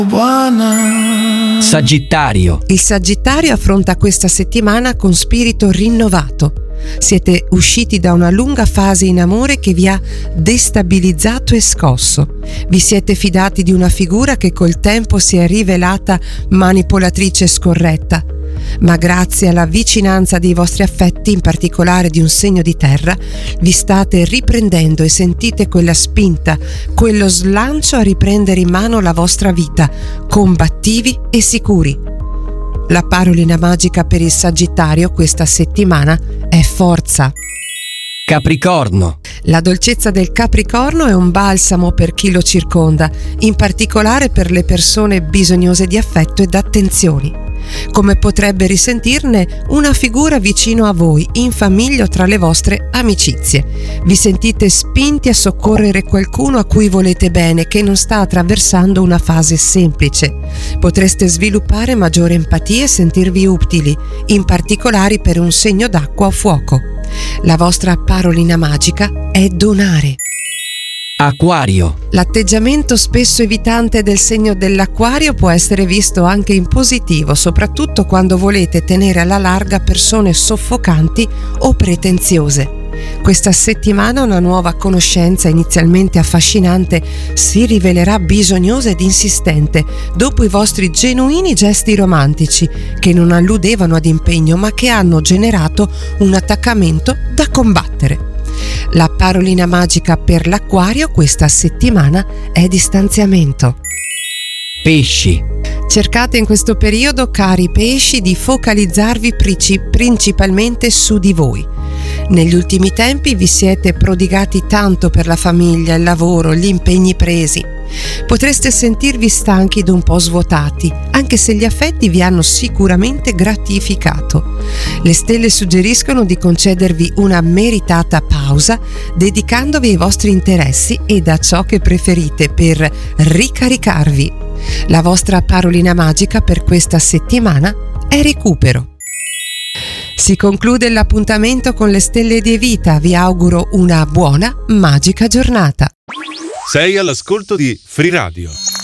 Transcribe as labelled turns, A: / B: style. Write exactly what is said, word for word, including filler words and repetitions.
A: Sagittario.
B: Il Sagittario affronta questa settimana con spirito rinnovato. Siete usciti da una lunga fase in amore che vi ha destabilizzato e scosso. Vi siete fidati di una figura che col tempo si è rivelata manipolatrice e scorretta. Ma grazie alla vicinanza dei vostri affetti, in particolare di un segno di terra, vi state riprendendo e sentite quella spinta, quello slancio a riprendere in mano la vostra vita, combattivi e sicuri. La parolina magica per il Sagittario questa settimana è forza.
A: Capricorno.
B: La dolcezza del Capricorno è un balsamo per chi lo circonda, in particolare per le persone bisognose di affetto ed attenzioni. Come potrebbe risentirne una figura vicino a voi, in famiglia o tra le vostre amicizie. Vi sentite spinti a soccorrere qualcuno a cui volete bene, che non sta attraversando una fase semplice. Potreste sviluppare maggiore empatia e sentirvi utili, in particolare per un segno d'acqua o fuoco. La vostra parolina magica è donare.
A: Acquario.
B: L'atteggiamento spesso evitante del segno dell'Acquario può essere visto anche in positivo, soprattutto quando volete tenere alla larga persone soffocanti o pretenziose. Questa settimana una nuova conoscenza inizialmente affascinante si rivelerà bisognosa ed insistente dopo i vostri genuini gesti romantici che non alludevano ad impegno ma che hanno generato un attaccamento da combattere. La parolina magica per l'Acquario questa settimana è distanziamento.
A: Pesci.
B: Cercate in questo periodo, cari pesci, di focalizzarvi principalmente su di voi. Negli ultimi tempi vi siete prodigati tanto per la famiglia, il lavoro, gli impegni presi. Potreste sentirvi stanchi ed un po' svuotati, anche se gli affetti vi hanno sicuramente gratificato. Le stelle suggeriscono di concedervi una meritata pausa, dedicandovi ai vostri interessi e a ciò che preferite per ricaricarvi. La vostra parolina magica per questa settimana è recupero. Si conclude l'appuntamento con le stelle di Evita. Vi auguro una buona, magica giornata.
C: Sei all'ascolto di Free Radio.